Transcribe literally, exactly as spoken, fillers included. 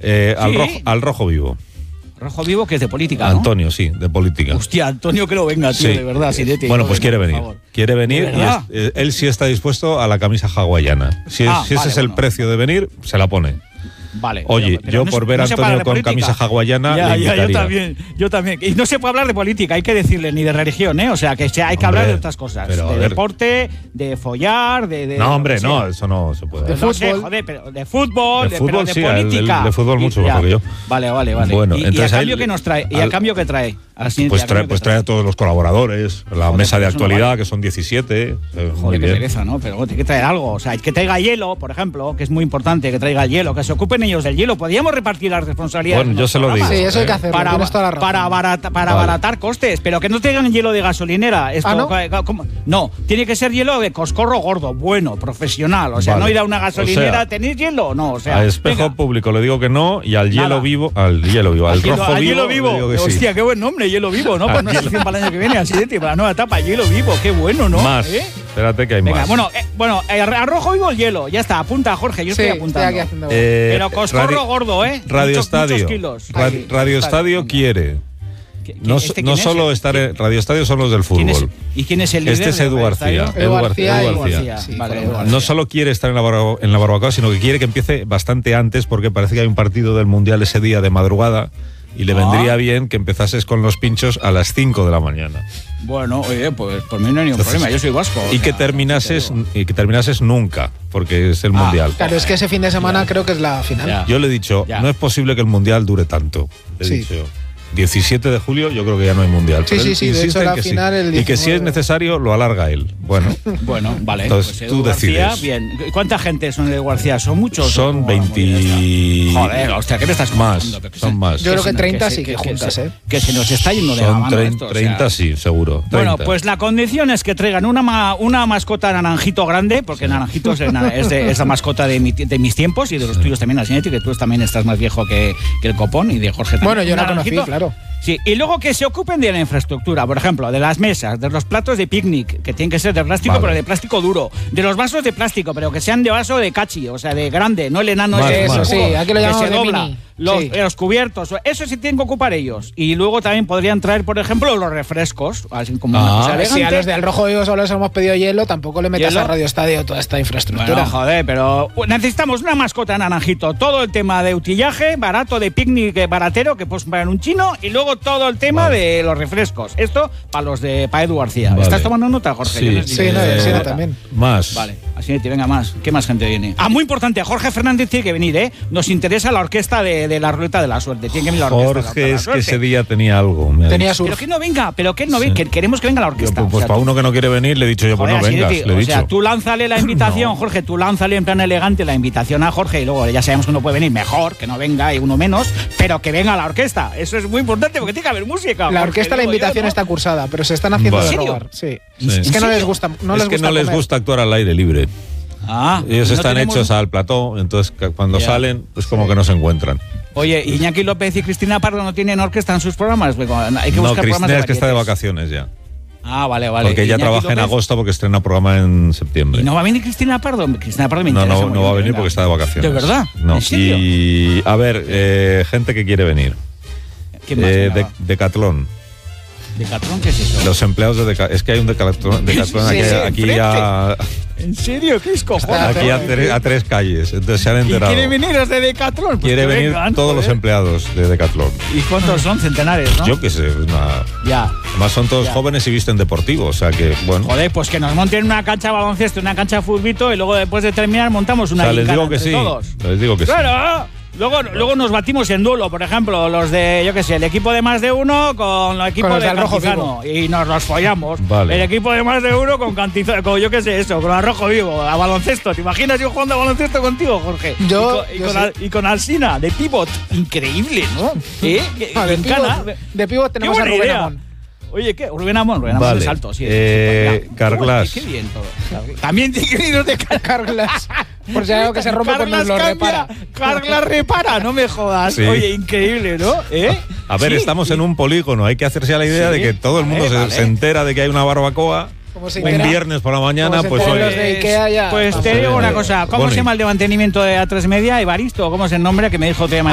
Eh, al, ¿Sí? rojo, al rojo vivo. Rojo vivo, que es de política, ¿no? Antonio, sí, de política. Hostia, Antonio, que lo venga, tío, Sí. de verdad. Sí, de ti, Bueno, no pues venga, quiere por venir. favor. Quiere venir ¿De y verdad? es- eh, él sí está dispuesto a la camisa hawaiana. Si, es- Ah, si ese vale, es el bueno. precio de venir, se la pone. Vale. Oye, pero- pero yo no por se- ver a no se puede Antonio hablar con de política. camisa hawaiana Ya, le ya, yo invitaría. también, yo también. Y no se puede hablar de política, hay que decirle, ni de religión, ¿eh? O sea, que se- hay que Hombre, hablar de otras cosas. pero, a de ver. deporte, de follar, de. de No, hombre, lo que no, sea. eso no se puede. De De no sé, fútbol. joder, pero de fútbol, De de, fútbol, pero de sí, el- el- política. de fútbol Y- mucho ya. mejor que yo. Vale, vale, vale. Bueno, y, y entonces a a cambio él- que nos trae, y al- a cambio que trae. Así, Pues ¿y a trae, cambio pues qué trae a todos los colaboradores, la Joder, mesa de pero eso no actualidad, vale. que son diecisiete. eh, muy Joder, qué bien. pereza, ¿no? Pero tiene que traer algo. O sea, que traiga hielo, por ejemplo, que es muy importante que traiga hielo, que se ocupen ellos del hielo. Podríamos repartir las responsabilidades. Bueno, en yo los se lo programas. digo. Sí, eso hay que eh. hacerlo. Para, tienes toda la razón. para, barata- para Vale. abaratar costes, pero que no tengan hielo de gasolinera. Esto, ¿Ah, no? ca- ¿cómo? No, tiene que ser hielo de coscorro gordo, bueno, profesional. O sea, Vale. no ir a una gasolinera, O sea, ¿tenéis hielo? No, o sea. A espejo venga. público le digo que no y al hielo Nada. vivo, al hielo vivo, al, Al hielo, rojo al vivo, hielo vivo. le digo que sí. Hostia, qué buen nombre, hielo vivo, ¿no? Para Al una hielo. sección para el año que viene, así de para la nueva etapa, hielo vivo, qué bueno, ¿no? Más. ¿Eh? Espérate que hay Venga, más. bueno, eh, bueno, eh, a rojo vivo el hielo, ya está, apunta Jorge, yo Sí, estoy apuntando. estoy aquí haciendo. Eh, Pero coscorro Radio- gordo, ¿eh? Radio Muchos- Estadio. muchos kilos. Ra- Ahí, Radio está, Estadio venga. quiere. ¿Qui- No, este no quién es? solo estar ¿Quién- en Radio Estadio son los del quién es- fútbol. ¿Y quién es el líder? Este es de Edu Radio García. Estadio? Edu Edu García. García Edu y- García. Sí, Vale, Edu Edu García. No solo quiere estar en la, barba- en la barbacoa, sino que quiere que empiece bastante antes, porque parece que hay un partido del Mundial ese día de madrugada y le Ah. vendría bien que empezases con los pinchos a las cinco de la mañana. Bueno, oye, pues por mí no hay ningún Entonces, problema, yo soy vasco. o Y que sea, terminases te digo. y que terminases nunca, porque es el Ah, Mundial. Claro, es que ese fin de semana creo que es la final. Ya. Yo le he dicho, Ya. no es posible que el Mundial dure tanto. Le he Sí. dicho, diecisiete de julio yo creo que ya no hay Mundial. Sí, Pero sí, él sí, de insiste hecho en la que sí. final el Y que si es diecinueve. necesario lo alarga él. Bueno, Bueno, vale. Entonces, pues tú Edu García, decides. bien. ¿Cuánta gente son de García? ¿Son muchos? son ¿O cómo? Muy bien, veinte... está. Joder, hostia, ¿qué me estás Más, contando? Pero que son se- más. Yo creo que se- treinta se- sí que juntas, se- ¿eh? Que se nos está yendo de la Son mano trein- esto, o sea. treinta, sí, seguro. Bueno, treinta. pues la condición es que traigan una, ma- una mascota naranjito grande, porque naranjito es, na- es, de- es la mascota de, mi- de mis tiempos y de los tuyos también, Asinetti, que tú también estás más viejo que, que el copón y de Jorge también. Bueno, yo Un la conocí, naranjito. claro. Sí, y luego que se ocupen de la infraestructura, por ejemplo, de las mesas, de los platos de picnic, que tienen que ser de plástico, Vale. pero de plástico duro, de los vasos de plástico, pero que sean de vaso de cachi, o sea, de grande, no el enano Más, ese más. ese Sí, juego aquí lo que llamamos se de dobla. mini. Los, Sí. los cubiertos, eso sí tienen que ocupar ellos. Y luego también podrían traer, por ejemplo, los refrescos, así como una Ah. cosa Si a elegante. los del Rojo Vivo solo les hemos pedido hielo, tampoco le metas ¿Hielo? a Radio Estadio toda esta infraestructura. Bueno, joder, pero necesitamos una mascota naranjito. Todo el tema de utillaje, barato, de picnic eh, baratero, que puedes comprar en un chino, y luego todo el tema Vale. de los refrescos. Esto para los de para Edu García. Vale. ¿Estás tomando nota, Jorge? Sí, Yo no sé Sí, si- no, Eh, sí, no, nota. también. Más. Vale, así te venga más. ¿Qué más gente viene? Ah, muy importante, Jorge Fernández tiene que venir, ¿eh? Nos interesa la orquesta de, de la ruleta de la suerte. Tiene que venir la orquesta de la Jorge Ruleta de la es que Suerte. ese día tenía algo. me ha Tenía dicho. surf. Pero que no venga, pero que él no Sí. venga, que queremos que venga la Yo, orquesta. pues O sea, para tú- uno que no quiere venir le he dicho yo, pues Joder, no así vengas, decir, le he o dicho. sea, tú lánzale la invitación, Jorge, tú lánzale en plan elegante la invitación a Jorge y luego ya sabemos que uno puede venir mejor, que no venga y uno menos, pero que venga la orquesta. Eso es muy importante porque tiene que haber música. La Jorge, orquesta, la digo yo, invitación ¿no? está cursada, pero se están haciendo Vale. de ¿En serio? rogar. Sí. Sí. Es que ¿En no les serio? gusta, no es les que gusta no les comer. gusta actuar al aire libre. Ah, Ellos no están tenemos- hechos al plató, entonces ca- cuando Ya. salen, pues como que no se encuentran. Oye, Iñaki López y Cristina Pardo no tienen orquesta en sus programas. Porque hay que No, buscar programas Cristina de es que está de varietés. vacaciones ya. Ah, vale, vale. Porque ella Iñaki trabaja en López- agosto porque estrena programa en septiembre. ¿Y no va a venir Cristina Pardo? Cristina Pardo me No, interesa no, muy no va a bien, venir venga. porque está de vacaciones. ¿De verdad? No. ¿En serio? Y a ver, eh, gente que quiere venir. ¿Quién más? Eh, Venga, de, va. Decatlón. ¿Decatlón qué es eso? Los empleados de Decatlón. Es que hay un Decatlón, Decatlón Sí, aquí, sí, aquí enfrente. ya, ¿En serio? ¿Qué es cojones? Está- aquí a, tre- a tres calles. Entonces se han ¿Y enterado. quieren venir los de Decatlón? Pues Quiere que venir vengan, todos los joder. empleados de Decatlón. ¿Y cuántos son? Centenares, ¿no? Yo qué sé, una- Ya. además son todos Ya. jóvenes y visten deportivo, o sea que, bueno. Joder, pues que nos monten una cancha de baloncesto, una cancha de futbito y luego después de terminar montamos O una sea, les gincana digo que entre sí. todos. Les digo que sí. ¡Claro! Luego, luego nos batimos en duelo, por ejemplo, los de, yo qué sé, el equipo de más de uno con el equipo Con los de del Rojo Cantizano. Y nos los follamos. Vale. El equipo de más de uno con Cantizano, con yo qué sé, eso, con el Rojo Vivo, a baloncesto. ¿Te imaginas yo jugando a baloncesto contigo, Jorge? Yo- Y con, y yo con, sí. Al- y con Alsina, de pivot. Increíble, ¿no? ¿Eh? Ah, de Gincana. pívot- de pívot Qué tenemos a buena Rubén idea. Amón. Oye, ¿qué? Rubén Amón, Rubén Amón Vale. es alto, sí. Eh, sí, sí. Carglass. Qué bien todo. Carglass. También tiene que ir de Carglass. Carglass. Por si hay algo que se rompe, pues nos lo repara. Carglass repara, no me jodas. Sí. Oye, increíble, ¿no? ¿Eh? A ver, Sí, estamos sí. en un polígono. Hay que hacerse a la idea Sí. de que todo el mundo Vale, se, vale. se entera de que hay una barbacoa. Como se Un entera- viernes por la mañana, como se pues enteran oye. los de Ikea ya. Pues te Vamos. digo una cosa. ¿Cómo Boni. se llama el de mantenimiento de A tres Media? Evaristo, ¿cómo es el nombre que me dijo te llama?